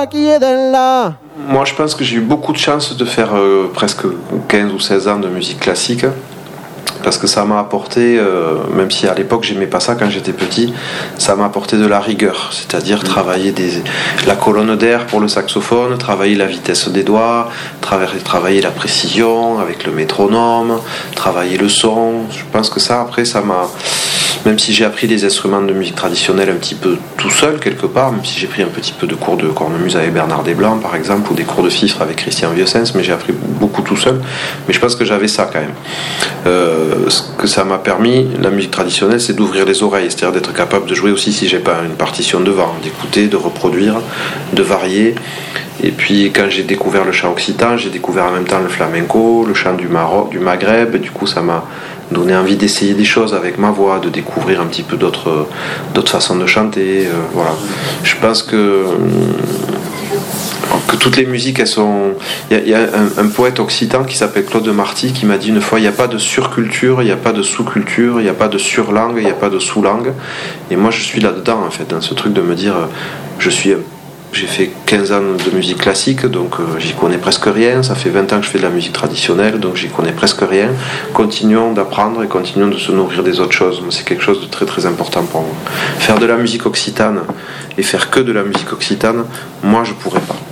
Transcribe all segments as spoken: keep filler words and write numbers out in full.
Moi, je pense que j'ai eu beaucoup de chance de faire euh, presque quinze ou seize ans de musique classique. Parce que ça m'a apporté, euh, même si à l'époque j'aimais pas ça quand j'étais petit, ça m'a apporté de la rigueur, c'est-à-dire mmh. travailler des, la colonne d'air pour le saxophone, travailler la vitesse des doigts, travailler, travailler la précision avec le métronome, travailler le son. Je pense que ça, après, ça m'a... Même si j'ai appris les instruments de musique traditionnelle un petit peu tout seul quelque part, même si j'ai pris un petit peu de cours de cornemuse avec Bernard Desblancs par exemple, ou des cours de fifre avec Christian Vieussens, mais j'ai appris beaucoup tout seul. Mais je pense que j'avais ça quand même. Euh, ce que ça m'a permis, la musique traditionnelle, c'est d'ouvrir les oreilles, c'est-à-dire d'être capable de jouer aussi si j'ai pas une partition devant, d'écouter, de reproduire, de varier. Et puis quand j'ai découvert le chant occitan, j'ai découvert en même temps le flamenco, le chant du Maroc, du Maghreb, et du coup ça m'a donné envie d'essayer des choses avec ma voix, de découvrir un petit peu d'autres, d'autres façons de chanter. Euh, voilà. Je pense que, que toutes les musiques, elles sont... Il y a, il y a un, un poète occitan qui s'appelle Claude Marty qui m'a dit une fois, il n'y a pas de surculture, il n'y a pas de sous-culture, il n'y a pas de surlangue, il n'y a pas de sous-langue. Et moi je suis là-dedans en fait, dans ce truc de me dire, je suis... J'ai fait quinze ans de musique classique, donc euh, j'y connais presque rien. Ça fait vingt ans que je fais de la musique traditionnelle, donc j'y connais presque rien. Continuons d'apprendre et continuons de se nourrir des autres choses. C'est quelque chose de très très important pour moi. Faire de la musique occitane et faire que de la musique occitane, moi je pourrais pas.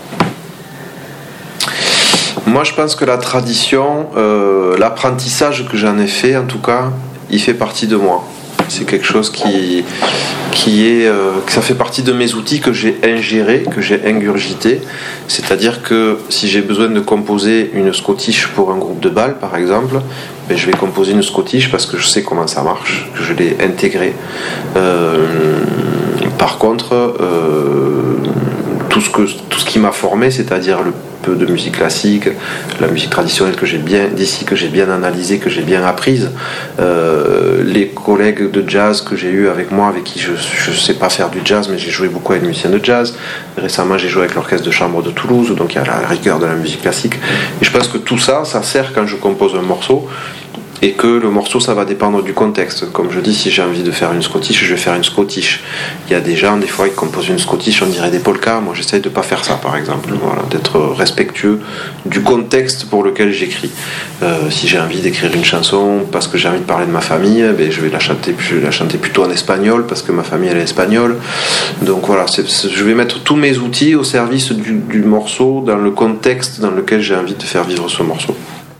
Moi je pense que la tradition, euh, l'apprentissage que j'en ai fait en tout cas, il fait partie de moi. C'est quelque chose qui, qui est, euh, que ça fait partie de mes outils que j'ai ingéré, que j'ai ingurgité. C'est-à-dire que si j'ai besoin de composer une scottish pour un groupe de bal, par exemple, ben je vais composer une scottish parce que je sais comment ça marche, que je l'ai intégré. Euh, par contre, euh, tout ce que, tout ce qui m'a formé, c'est-à-dire le peu de musique classique, la musique traditionnelle que j'ai bien d'ici, que j'ai bien analysée, que j'ai bien apprise, euh, les collègues de jazz que j'ai eu avec moi, avec qui je ne sais pas faire du jazz, mais j'ai joué beaucoup avec des musiciens de jazz. Récemment, j'ai joué avec l'orchestre de chambre de Toulouse, donc il y a la rigueur de la musique classique. Et je pense que tout ça, ça sert quand je compose un morceau. Et que le morceau, ça va dépendre du contexte. Comme je dis, si j'ai envie de faire une scottish, je vais faire une scottish. Il y a des gens, des fois, ils composent une scottish, on dirait des polkas. Moi, j'essaye de ne pas faire ça, par exemple. Voilà, d'être respectueux du contexte pour lequel j'écris. Euh, si j'ai envie d'écrire une chanson parce que j'ai envie de parler de ma famille, ben, je vais la chanter, je vais la chanter plutôt en espagnol parce que ma famille, elle est espagnole. Donc voilà, c'est, c'est, je vais mettre tous mes outils au service du, du morceau, dans le contexte dans lequel j'ai envie de faire vivre ce morceau.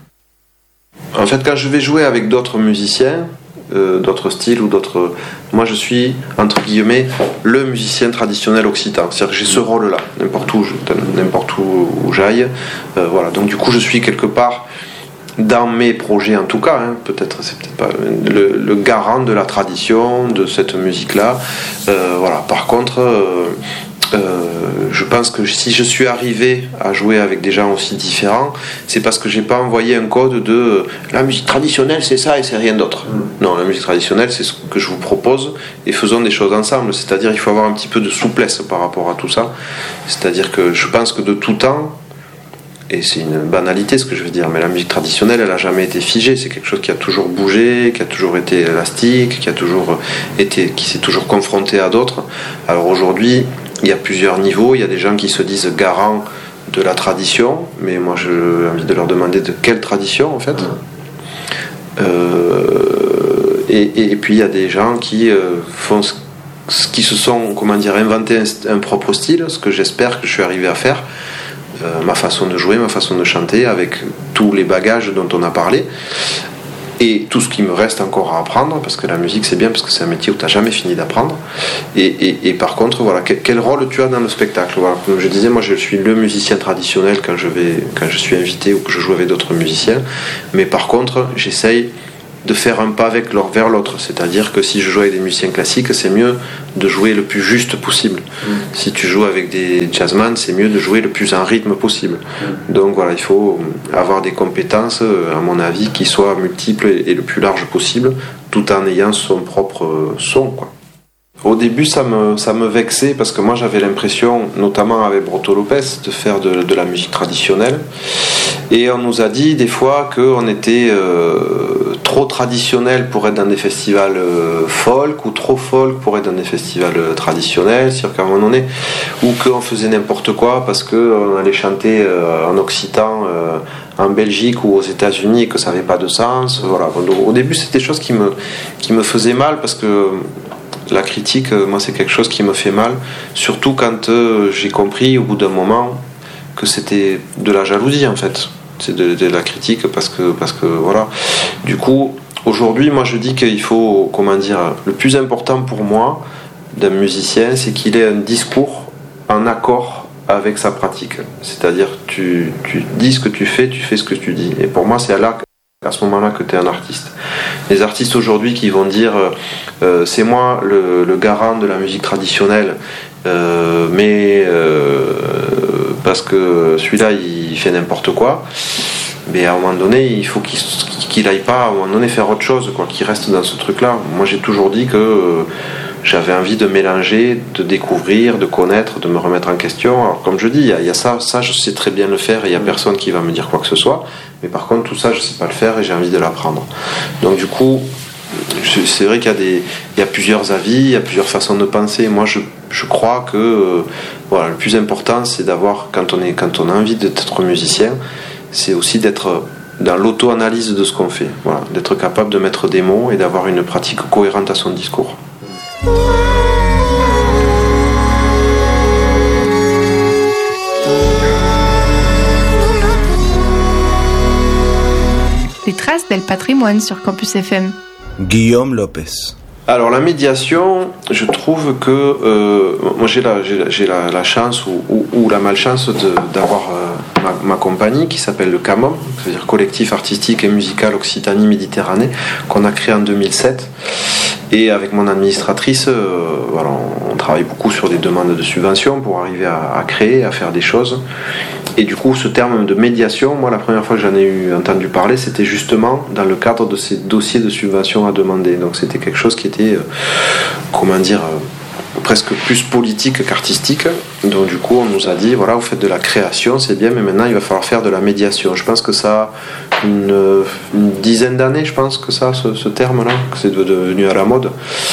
En fait, quand je vais jouer avec d'autres musiciens, euh, d'autres styles ou d'autres... Moi, je suis, entre guillemets, le musicien traditionnel occitan. C'est-à-dire que j'ai ce rôle-là, n'importe où, je, n'importe où, où j'aille. Euh, voilà. Donc, du coup, je suis quelque part, dans mes projets en tout cas, hein, peut-être, c'est peut-être pas... Le, le garant de la tradition, de cette musique-là. Euh, voilà. Par contre... Euh, Euh, je pense que si je suis arrivé à jouer avec des gens aussi différents, c'est parce que j'ai pas envoyé un code de euh, la musique traditionnelle c'est ça et c'est rien d'autre. Mmh. Non, la musique traditionnelle c'est ce que je vous propose et faisons des choses ensemble. C'est-à-dire il faut avoir un petit peu de souplesse par rapport à tout ça. C'est-à-dire que je pense que de tout temps, et c'est une banalité ce que je veux dire, mais la musique traditionnelle elle a jamais été figée. C'est quelque chose qui a toujours bougé, qui a toujours été élastique, qui a toujours été, qui s'est toujours confronté à d'autres. Alors aujourd'hui il y a plusieurs niveaux, il y a des gens qui se disent garants de la tradition, mais moi j'ai envie de leur demander de quelle tradition en fait. Euh, et, et, et puis il y a des gens qui euh, font ce, qui se sont, comment dire, inventé un, un propre style, ce que j'espère que je suis arrivé à faire, euh, ma façon de jouer, ma façon de chanter, avec tous les bagages dont on a parlé. Et tout ce qui me reste encore à apprendre, parce que la musique c'est bien, parce que c'est un métier où tu n'as jamais fini d'apprendre. Et, et, et par contre, voilà, quel, quel rôle tu as dans le spectacle. Voilà. Comme je disais, moi je suis le musicien traditionnel quand je, vais, quand je suis invité ou que je joue avec d'autres musiciens. Mais par contre, j'essaye de faire un pas avec leur, vers l'autre. C'est-à-dire que si je joue avec des musiciens classiques, c'est mieux de jouer le plus juste possible. Mmh. Si tu joues avec des jazzman, c'est mieux de jouer le plus en rythme possible. Mmh. Donc voilà, il faut avoir des compétences, à mon avis, qui soient multiples et le plus large possible, tout en ayant son propre son, quoi. Au début, ça me, ça me vexait parce que moi j'avais l'impression, notamment avec Broto Lopez, de faire de, de la musique traditionnelle. Et on nous a dit des fois qu'on était euh, trop trop traditionnel pour être dans des festivals euh, folk, ou trop folk pour être dans des festivals euh, traditionnels, c'est-à-dire qu'à un moment donné, ou qu'on faisait n'importe quoi parce qu'on allait chanter euh, en occitan euh, en Belgique ou aux États-Unis et que ça n'avait pas de sens. Voilà. Donc, au début, c'était des choses qui me, qui me faisaient mal parce que la critique, moi, c'est quelque chose qui me fait mal, surtout quand euh, j'ai compris au bout d'un moment que c'était de la jalousie en fait. C'est de, de la critique parce que, parce que voilà. Du coup, aujourd'hui, moi je dis qu'il faut, comment dire, le plus important pour moi d'un musicien, c'est qu'il ait un discours en accord avec sa pratique. C'est-à-dire, tu, tu dis ce que tu fais, tu fais ce que tu dis. Et pour moi, c'est à, là, à ce moment-là que tu es un artiste. Les artistes aujourd'hui qui vont dire euh, c'est moi le, le garant de la musique traditionnelle, euh, mais euh, parce que celui-là il fait n'importe quoi, mais à un moment donné il faut qu'il qu'il aille pas à un moment donné faire autre chose, quoi, qu'il reste dans ce truc-là. Moi j'ai toujours dit que euh, j'avais envie de mélanger, de découvrir, de connaître, de me remettre en question. Alors comme je dis, il y, y a ça, ça je sais très bien le faire et il n'y a personne qui va me dire quoi que ce soit, mais par contre tout ça je sais pas le faire et j'ai envie de l'apprendre. Donc du coup c'est vrai qu'il y a des, il y a plusieurs avis, il y a plusieurs façons de penser. Moi, je, je crois que euh, voilà, le plus important, c'est d'avoir, quand on est, quand on a envie d'être musicien, c'est aussi d'être dans l'auto-analyse de ce qu'on fait. Voilà, d'être capable de mettre des mots et d'avoir une pratique cohérente à son discours. Les traces del patrimoine sur Campus F M. Guillaume Lopez. Alors la médiation, je trouve que euh, moi j'ai la, j'ai, j'ai la, la chance ou, ou, ou la malchance de, d'avoir euh, ma, ma compagnie qui s'appelle le C A M O M, c'est-à-dire Collectif Artistique et Musical Occitanie Méditerranée, qu'on a créé en deux mille sept. Et avec mon administratrice, euh, voilà, on travaille beaucoup sur des demandes de subventions pour arriver à, à créer, à faire des choses. Et du coup, ce terme de médiation, moi, la première fois que j'en ai eu entendu parler, c'était justement dans le cadre de ces dossiers de subvention à demander. Donc, c'était quelque chose qui était, euh, comment dire, euh, presque plus politique qu'artistique. Donc, du coup, on nous a dit, voilà, vous faites de la création, c'est bien, mais maintenant, il va falloir faire de la médiation. Je pense que ça a une, une dizaine d'années, je pense que ça, ce, ce terme-là, que c'est devenu à la mode.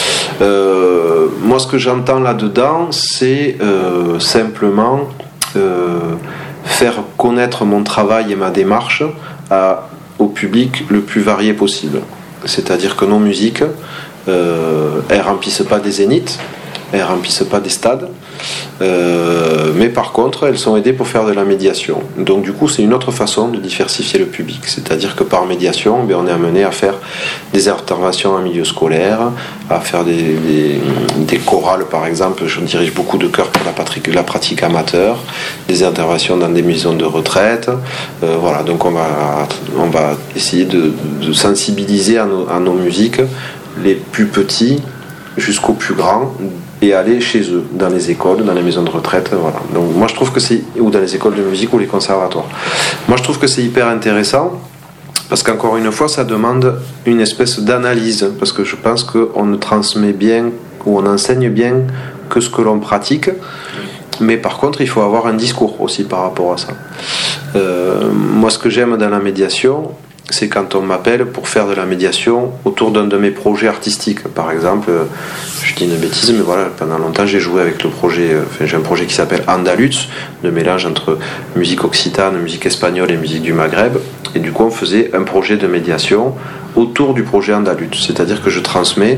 Euh, moi, ce que j'entends là-dedans, c'est euh, simplement... Euh, faire connaître mon travail et ma démarche à, au public le plus varié possible. C'est-à-dire que nos musiques, euh, elles ne remplissent pas des zéniths, elles ne remplissent pas des stades, euh, mais par contre, elles sont aidées pour faire de la médiation. Donc du coup, c'est une autre façon de diversifier le public. C'est-à-dire que par médiation, bien, on est amené à faire des interventions en milieu scolaire, à faire des, des, des chorales, par exemple. Je dirige beaucoup de chœurs pour la pratique, la pratique amateur, des interventions dans des maisons de retraite. Euh, voilà, donc on va, on va essayer de, de sensibiliser à nos, à nos musiques, les plus petits jusqu'aux plus grands, et aller chez eux, dans les écoles, dans les maisons de retraite, voilà. Donc moi je trouve que c'est, ou dans les écoles de musique ou les conservatoires. Moi je trouve que c'est hyper intéressant, parce qu'encore une fois ça demande une espèce d'analyse, parce que je pense qu'on ne transmet bien, ou on enseigne bien que ce que l'on pratique, mais par contre il faut avoir un discours aussi par rapport à ça. Euh, moi ce que j'aime dans la médiation, c'est quand on m'appelle pour faire de la médiation autour d'un de mes projets artistiques. Par exemple, je dis une bêtise, mais voilà, pendant longtemps j'ai joué avec le projet, enfin, j'ai un projet qui s'appelle Andaluz, de mélange entre musique occitane, musique espagnole et musique du Maghreb. Et du coup, on faisait un projet de médiation autour du projet Andaluz. C'est-à-dire que je transmets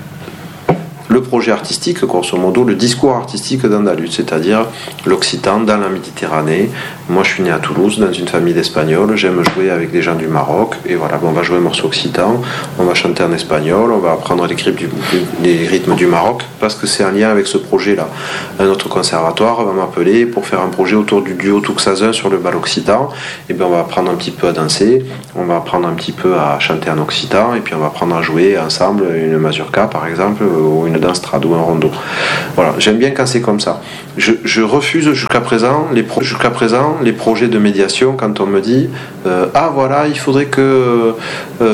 le projet artistique, grosso modo, le discours artistique d'Andaluz, c'est-à-dire l'occitan dans la Méditerranée. Moi, je suis né à Toulouse, dans une famille d'Espagnols. J'aime jouer avec des gens du Maroc. Et voilà, on va jouer un morceau occitan, on va chanter en espagnol, on va apprendre les, du, les rythmes du Maroc, parce que c'est en lien avec ce projet-là. Un autre conservatoire va m'appeler pour faire un projet autour du duo touxazin sur le bal occitan. Et bien, on va apprendre un petit peu à danser, on va apprendre un petit peu à chanter en occitan, et puis on va apprendre à jouer ensemble une mazurka, par exemple, ou une danse trad ou un rondo. Voilà, j'aime bien quand c'est comme ça. Je, je refuse jusqu'à présent les pro- jusqu'à présent les projets de médiation quand on me dit euh, ah voilà, il faudrait que euh,